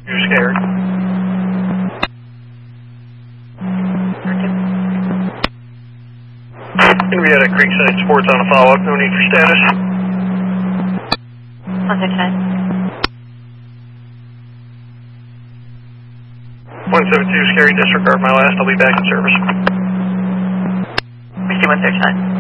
You're scared. We had a Creekside Sports on a follow-up. No need for status. 172, scary, disregard my last. I'll be back in service. Receive 139.